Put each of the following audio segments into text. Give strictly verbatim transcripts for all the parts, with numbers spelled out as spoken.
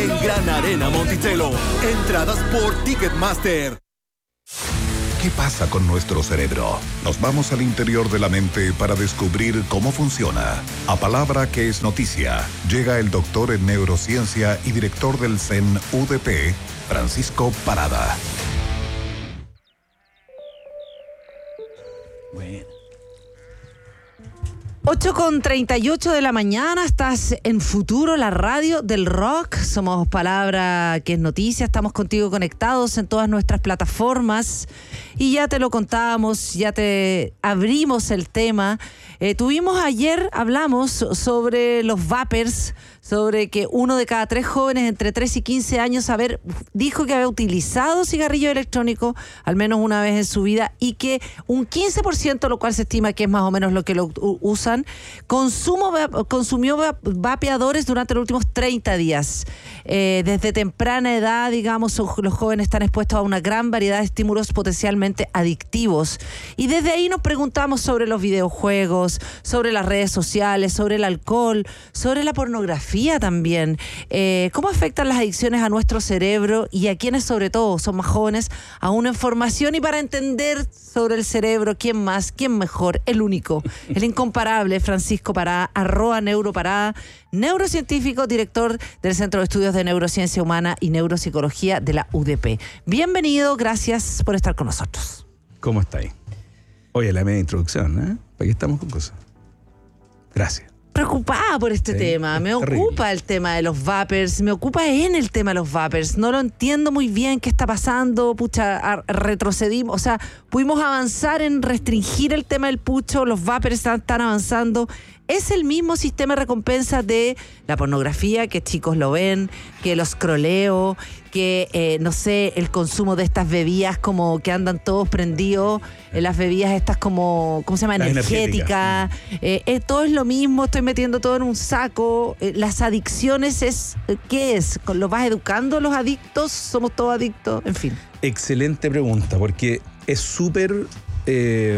en Gran Arena Monticello. Entradas por Ticketmaster. ¿Qué pasa con nuestro cerebro? Nos vamos al interior de la mente para descubrir cómo funciona. A palabra que es noticia, llega el doctor en neurociencia y director del C E N U D P, Francisco Parada. Bueno. ocho con treinta y ocho de la mañana, estás en Futuro, la radio del rock. Somos Palabra que es noticia, estamos contigo conectados en todas nuestras plataformas y ya te lo contábamos, ya te abrimos el tema. Eh, tuvimos ayer, hablamos sobre los vapers, sobre que uno de cada tres jóvenes entre tres y quince años haber, dijo que había utilizado cigarrillo electrónico al menos una vez en su vida y que un quince por ciento, lo cual se estima que es más o menos lo que lo usan, consumo, consumió vapeadores durante los últimos treinta días. Eh, desde temprana edad, digamos, los jóvenes están expuestos a una gran variedad de estímulos potencialmente adictivos. Y desde ahí nos preguntamos sobre los videojuegos, sobre las redes sociales, sobre el alcohol, sobre la pornografía también. Eh, ¿Cómo afectan las adicciones a nuestro cerebro y a quienes sobre todo son más jóvenes aún en formación? Y para entender sobre el cerebro, ¿quién más? ¿Quién mejor? El único, el incomparable Francisco Parada, arroba neuroparada, neurocientífico, director del Centro de Estudios de Neurociencia Humana y Neuropsicología de la U D P. Bienvenido, gracias por estar con nosotros. ¿Cómo estáis? Oye, la media introducción, ¿eh? ¿Para qué estamos con cosas? Gracias. Preocupada por este sí, tema, me terrible. Ocupa el tema de los vapers, me ocupa en el tema de los vapers, no lo entiendo muy bien qué está pasando, pucha, retrocedimos, o sea, pudimos avanzar en restringir el tema del pucho, los vapers están, están avanzando. Es el mismo sistema de recompensa de la pornografía, que chicos lo ven, que los scrolleo, que, eh, no sé, el consumo de estas bebidas como que andan todos prendidos, eh, las bebidas estas como, ¿cómo se llama? La energética. Eh, eh, todo es lo mismo, estoy metiendo todo en un saco. Eh, las adicciones, es ¿qué es? ¿Lo vas educando los adictos? ¿Somos todos adictos? En fin. Excelente pregunta, porque es súper... Eh,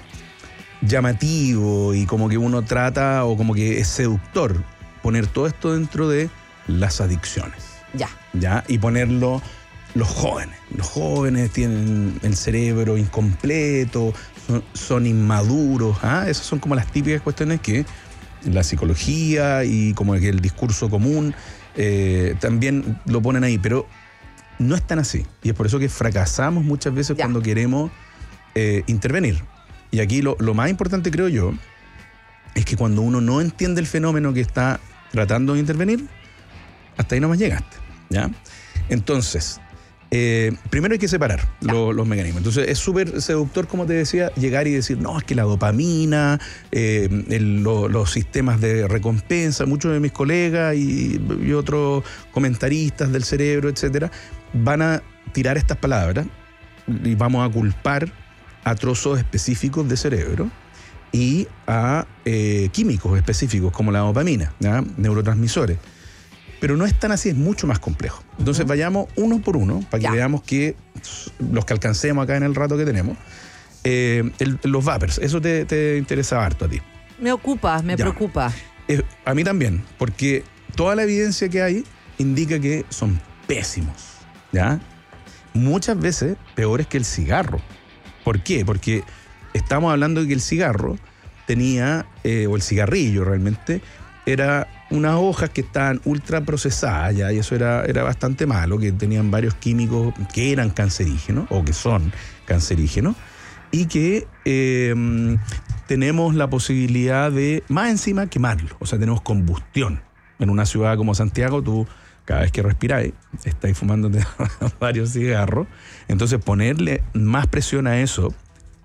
llamativo y como que uno trata o como que es seductor poner todo esto dentro de las adicciones. Ya. Ya, y ponerlo los jóvenes. Los jóvenes tienen el cerebro incompleto, son, son inmaduros. ¿ah? Esas son como las típicas cuestiones que la psicología y como que el discurso común eh, también lo ponen ahí, pero no es tan así. Y es por eso que fracasamos muchas veces ya. cuando queremos eh, intervenir. Y aquí lo, lo más importante, creo yo, es que cuando uno no entiende el fenómeno que está tratando de intervenir, hasta ahí nomás llegaste, ¿ya? Entonces, eh, primero hay que separar lo, los mecanismos. Entonces, es súper seductor, como te decía, llegar y decir, no, es que la dopamina, eh, el, lo, los sistemas de recompensa, muchos de mis colegas y, y otros comentaristas del cerebro, etcétera, van a tirar estas palabras y vamos a culpar a trozos específicos de cerebro y a eh, químicos específicos como la dopamina, ¿ya? Neurotransmisores. Pero no es tan así, es mucho más complejo. Entonces uh-huh. vayamos uno por uno para que ya. veamos que los que alcancemos acá en el rato que tenemos, eh, el, los vapers, eso te, te interesa harto a ti. Me ocupa, me ya. preocupa. Eh, a mí también, porque toda la evidencia que hay indica que son pésimos, ¿ya? Muchas veces peores que el cigarro. ¿Por qué? Porque estamos hablando de que el cigarro tenía, eh, o el cigarrillo realmente, era unas hojas que estaban ultra procesadas, ya, y eso era, era bastante malo, que tenían varios químicos que eran cancerígenos, o que son cancerígenos, y que eh, tenemos la posibilidad de, más encima, quemarlo. O sea, tenemos combustión. En una ciudad como Santiago, tú... cada vez que respiráis, estáis fumando varios cigarros. Entonces, ponerle más presión a eso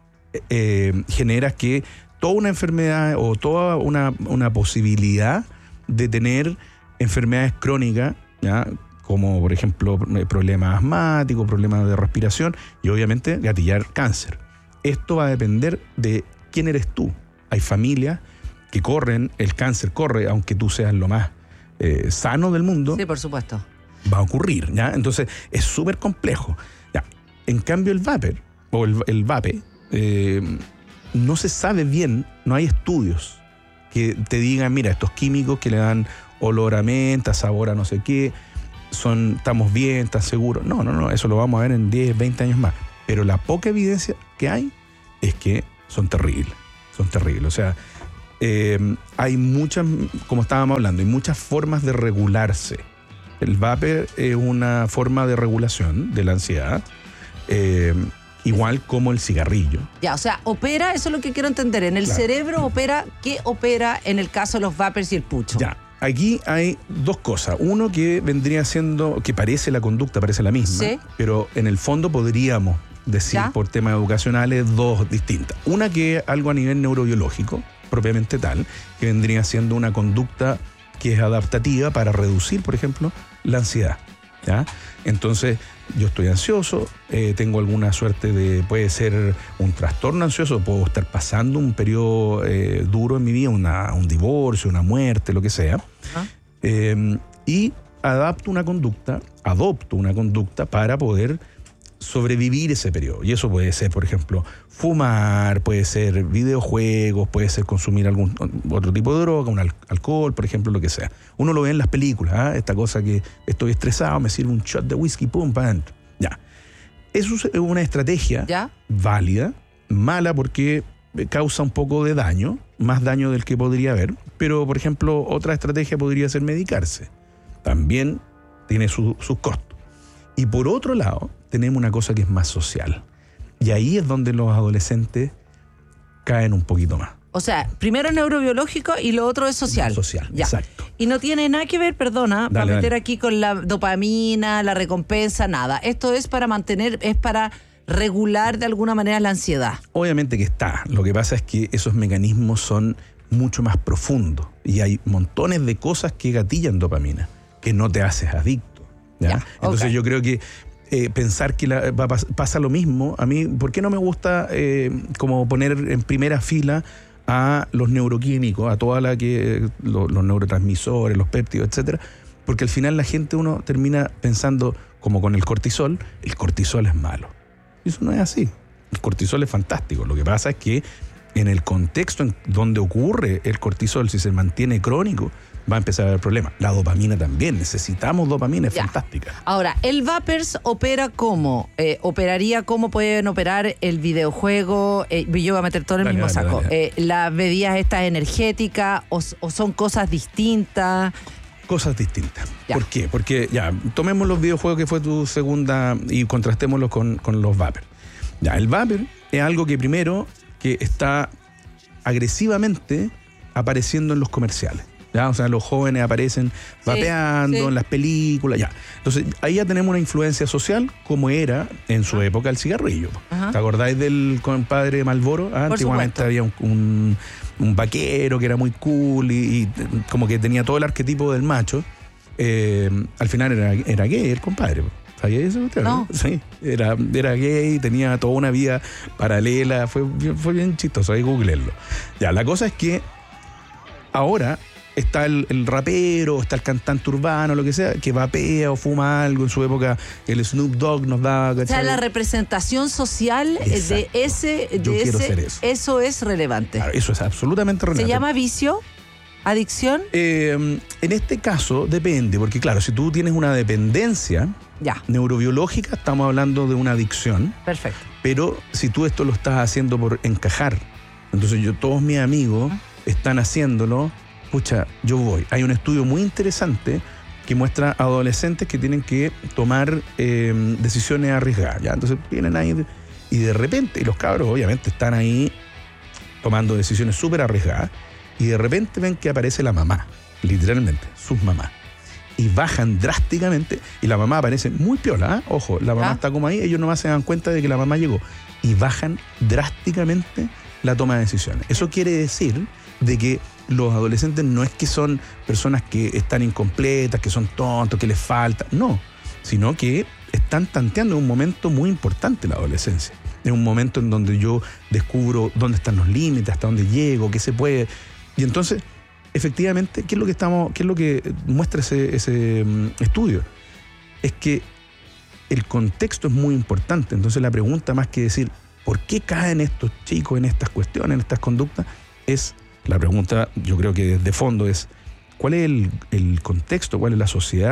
eh, genera que toda una enfermedad o toda una, una posibilidad de tener enfermedades crónicas, ¿ya? Como, por ejemplo, problemas asmáticos, problemas de respiración y, obviamente, gatillar cáncer. Esto va a depender de quién eres tú. Hay familias que corren, el cáncer corre, aunque tú seas lo más Eh, sano del mundo. Sí, por supuesto. Va a ocurrir, ¿ya? Entonces, es súper complejo. ¿Ya? En cambio, el vapor, o el, el vape, eh, no se sabe bien, no hay estudios que te digan, mira, estos químicos que le dan olor a menta, sabor a no sé qué, son, estamos bien, estás seguros. No, no, no, eso lo vamos a ver en diez, veinte años más. Pero la poca evidencia que hay es que son terribles, son terribles. O sea, eh, hay muchas, como estábamos hablando, hay muchas formas de regularse. El vapor es una forma de regulación de la ansiedad, eh, igual como el cigarrillo. Ya, o sea, opera, eso es lo que quiero entender. En el Claro. cerebro opera, ¿qué opera en el caso de los vapers y el pucho? Ya, aquí hay dos cosas. Uno que vendría siendo, que parece la conducta, parece la misma, Sí. pero en el fondo podríamos decir ¿Ya? por temas educacionales dos distintas. Una que es algo a nivel neurobiológico, propiamente tal, que vendría siendo una conducta que es adaptativa para reducir, por ejemplo, la ansiedad. ¿Ya? Entonces, yo estoy ansioso, eh, tengo alguna suerte de, puede ser un trastorno ansioso, puedo estar pasando un periodo eh, duro en mi vida, una, un divorcio, una muerte, lo que sea, Ajá. eh, y adapto una conducta, adopto una conducta para poder sobrevivir ese periodo. Y eso puede ser, por ejemplo, fumar, puede ser videojuegos, puede ser consumir algún otro tipo de droga, un al- alcohol, por ejemplo, lo que sea. Uno lo ve en las películas, ¿ah? Esta cosa que estoy estresado, me sirve un shot de whisky, pum, para adentro. Ya. Eso es una estrategia ¿Ya? válida, mala porque causa un poco de daño, más daño del que podría haber, pero, por ejemplo, otra estrategia podría ser medicarse. También tiene su- sus costos. Y por otro lado, tenemos una cosa que es más social. Y ahí es donde los adolescentes caen un poquito más. O sea, primero es neurobiológico y lo otro es social. Social, Ya. exacto. Y no tiene nada que ver, perdona, para Dale, meter dale. aquí con la dopamina, la recompensa, nada. Esto es para mantener, es para regular de alguna manera la ansiedad. Obviamente que está. Lo que pasa es que esos mecanismos son mucho más profundos. Y hay montones de cosas que gatillan dopamina, que no te haces adicto. ¿ya? Ya, Entonces ok. yo creo que eh, pensar que la- va a pas- pasa lo mismo, a mí, ¿por qué no me gusta eh, como poner en primera fila a los neuroquímicos, a toda la que lo- los neurotransmisores, los péptidos, etcétera? Porque al final la gente, uno termina pensando, como con el cortisol, el cortisol es malo. Y eso no es así. El cortisol es fantástico. Lo que pasa es que en el contexto en donde ocurre el cortisol, si se mantiene crónico, va a empezar a haber problemas. La dopamina también. Necesitamos dopamina, es Ya. fantástica. Ahora, ¿el Vapers opera cómo? Eh, ¿Operaría cómo pueden operar el videojuego? Eh, yo voy a meter todo en el Dale, mismo dale, saco. dale. Eh, ¿las bebidas estas energéticas o, o son cosas distintas? Cosas distintas. Ya. ¿Por qué? Porque, ya, tomemos los videojuegos que fue tu segunda y contrastémoslos con, con los vapor. Ya, el vapor es algo que primero que está agresivamente apareciendo en los comerciales. ¿Ya? O sea, los jóvenes aparecen vapeando sí. en las películas, ya. Entonces, ahí ya tenemos una influencia social como era en su época el cigarrillo. Ajá. ¿Te acordáis del compadre Malboro? Ah, antiguamente supuesto. había un, un, un vaquero que era muy cool y, y como que tenía todo el arquetipo del macho. Eh, al final era, era gay el compadre. ¿Sabías eso usted? No. Sí, era, era gay, tenía toda una vida paralela, fue, fue bien chistoso, ahí googleenlo. Ya, la cosa es que ahora está el, el rapero, está el cantante urbano, lo que sea, que vapea o fuma algo. En su época el Snoop Dogg nos daba... O sea, ¿cachai? la representación social eh, de Exacto. ese, de Yo quiero ese ser eso. es relevante. Claro, eso es absolutamente ¿Se relevante. llama vicio? ¿Adicción? Eh, en este caso depende, porque claro, si tú tienes una dependencia Ya, neurobiológica, estamos hablando de una adicción, perfecto. pero si tú esto lo estás haciendo por encajar, entonces yo, todos mis amigos están haciéndolo, pucha, yo voy. Hay un estudio muy interesante que muestra a adolescentes que tienen que tomar eh, decisiones arriesgadas, ¿ya? Entonces vienen ahí de- y de repente, y los cabros obviamente están ahí tomando decisiones súper arriesgadas, y de repente ven que aparece la mamá, literalmente, sus mamás. Y bajan drásticamente, y la mamá aparece muy piola, ¿eh? Ojo, la mamá ¿Ah? está como ahí, ellos nomás se dan cuenta de que la mamá llegó, y bajan drásticamente la toma de decisiones. Eso quiere decir de que los adolescentes no es que son personas que están incompletas, que son tontos, que les falta, no, sino que están tanteando un momento muy importante la adolescencia. Es un momento en donde yo descubro dónde están los límites, hasta dónde llego, qué se puede. Y entonces, efectivamente, ¿qué es lo que estamos, qué es lo que muestra ese, ese um, estudio? Es que el contexto es muy importante. Entonces la pregunta, más que decir ¿por qué caen estos chicos en estas cuestiones, en estas conductas? Es la pregunta, yo creo que de fondo es ¿cuál es el, el contexto, cuál es la sociedad,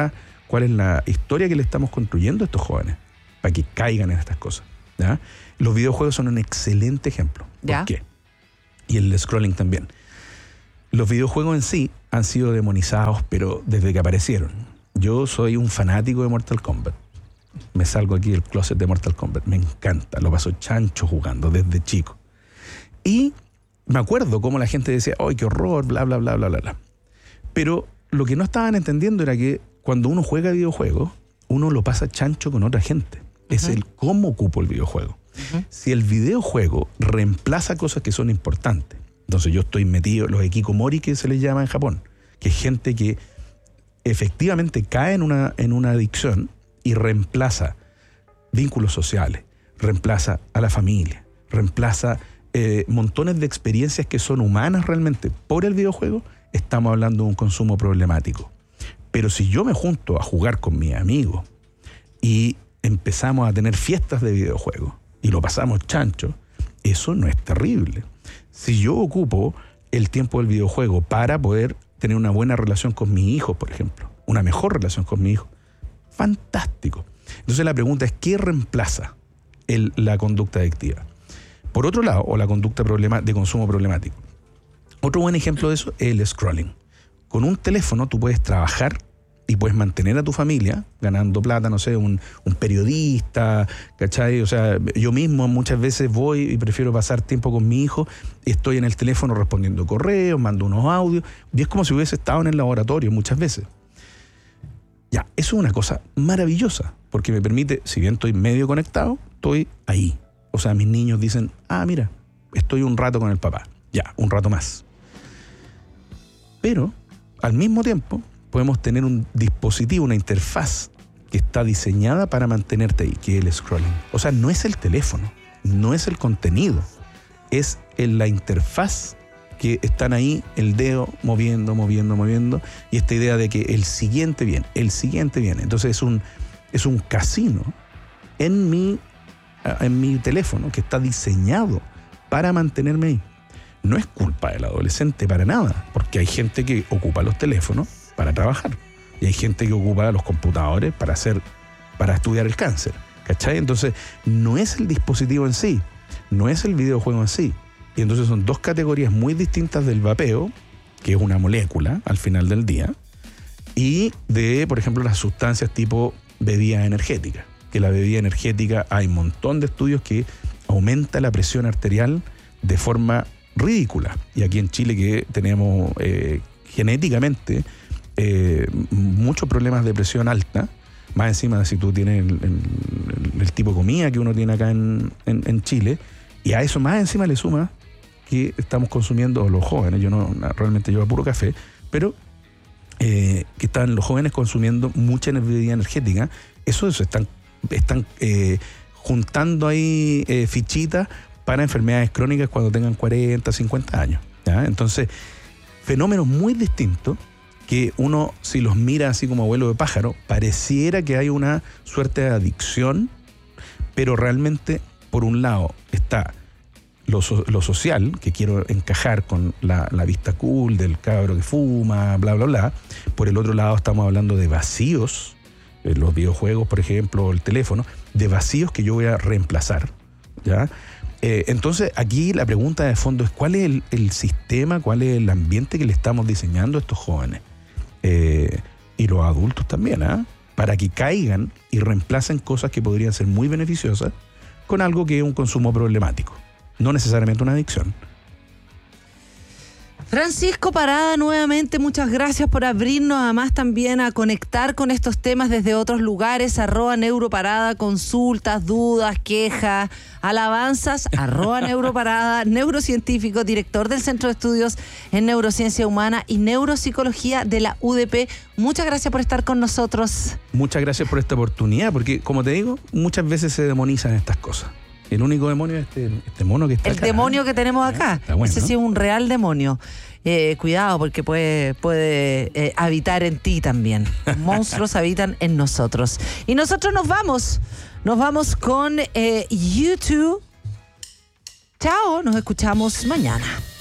cuál es la historia que le estamos construyendo a estos jóvenes para que caigan en estas cosas, ¿ya? Los videojuegos son un excelente ejemplo. ¿Por ¿Ya? qué? Y el scrolling también. Los videojuegos en sí han sido demonizados, pero desde que aparecieron. Yo soy un fanático de Mortal Kombat. Me salgo aquí del closet de Mortal Kombat. Me encanta. Lo paso chancho jugando desde chico. Y me acuerdo cómo la gente decía, ¡ay, qué horror! Bla, bla, bla, bla, bla, bla. Pero lo que no estaban entendiendo era que cuando uno juega videojuegos, uno lo pasa chancho con otra gente. Uh-huh. Es el cómo ocupo el videojuego. Uh-huh. Si el videojuego reemplaza cosas que son importantes, entonces yo estoy metido, los hikikomori que se les llama en Japón, que es gente que efectivamente cae en una, en una adicción y reemplaza vínculos sociales, reemplaza a la familia, reemplaza eh, montones de experiencias que son humanas realmente por el videojuego, estamos hablando de un consumo problemático. Pero si yo me junto a jugar con mis amigos y empezamos a tener fiestas de videojuegos y lo pasamos chancho, eso no es terrible. Si yo ocupo el tiempo del videojuego para poder tener una buena relación con mis hijos, por ejemplo, una mejor relación con mi hijo, fantástico. Entonces la pregunta es, ¿qué reemplaza el, la conducta adictiva? Por otro lado, o la conducta problema, de consumo problemático. Otro buen ejemplo de eso es el scrolling. Con un teléfono tú puedes trabajar y puedes mantener a tu familia ganando plata, no sé, un, un periodista, ¿cachai? O sea, yo mismo muchas veces voy y prefiero pasar tiempo con mi hijo, estoy en el teléfono respondiendo correos, mando unos audios, y es como si hubiese estado en el laboratorio muchas veces. Ya, eso es una cosa maravillosa, porque me permite, si bien estoy medio conectado, estoy ahí. O sea, mis niños dicen, ah, mira, estoy un rato con el papá, ya, un rato más. Pero, al mismo tiempo, podemos tener un dispositivo, una interfaz que está diseñada para mantenerte ahí, que es el scrolling. O sea, no es el teléfono, no es el contenido, es en la interfaz que están ahí, el dedo moviendo, moviendo, moviendo, y esta idea de que el siguiente viene, el siguiente viene. Entonces es un, es un casino en mi, en mi teléfono que está diseñado para mantenerme ahí. No es culpa del adolescente para nada, porque hay gente que ocupa los teléfonos para trabajar y hay gente que ocupa los computadores para hacer, para estudiar el cáncer, ¿cachai? Entonces no es el dispositivo en sí, no es el videojuego en sí, y entonces son dos categorías muy distintas del vapeo, que es una molécula al final del día, y de, por ejemplo, las sustancias tipo bebida energética, que la bebida energética hay un montón de estudios que aumenta la presión arterial de forma ridícula, y aquí en Chile que tenemos eh, genéticamente Eh, muchos problemas de presión alta, más encima de si tú tienes el, el, el tipo de comida que uno tiene acá en, en, en Chile, y a eso más encima le suma que estamos consumiendo los jóvenes, yo no realmente llevo puro café, pero eh, que están los jóvenes consumiendo mucha bebida energética, eso, eso están, están eh, juntando ahí eh, fichitas para enfermedades crónicas cuando tengan cuarenta, cincuenta años, ¿ya? Entonces, fenómenos muy distintos que uno, si los mira así como abuelo de pájaro, pareciera que hay una suerte de adicción, pero realmente, por un lado, está lo, so, lo social, que quiero encajar con la, la vista cool del cabro que fuma, bla, bla, bla. Por el otro lado, estamos hablando de vacíos, eh, los videojuegos, por ejemplo, el teléfono, de vacíos que yo voy a reemplazar, ¿ya? Eh, entonces, aquí la pregunta de fondo es, ¿cuál es el, el sistema, cuál es el ambiente que le estamos diseñando a estos jóvenes? Eh, y los adultos también, ¿eh? Para que caigan y reemplacen cosas que podrían ser muy beneficiosas con algo que es un consumo problemático, no necesariamente una adicción. Francisco Parada, nuevamente muchas gracias por abrirnos además también a conectar con estos temas desde otros lugares. Arroba Neuroparada, consultas, dudas, quejas, alabanzas. Arroba Neuroparada, neurocientífico, director del Centro de Estudios en Neurociencia Humana y Neuropsicología de la U D P. Muchas gracias por estar con nosotros. Muchas gracias por esta oportunidad, porque como te digo, muchas veces se demonizan estas cosas. El único demonio es este, este mono que está el acá. El demonio que tenemos acá. Bueno, ese ¿no? sí es un real demonio. Eh, cuidado, porque puede, puede eh, habitar en ti también. Monstruos habitan en nosotros. Y nosotros nos vamos. Nos vamos con eh, YouTube. Chao, nos escuchamos mañana.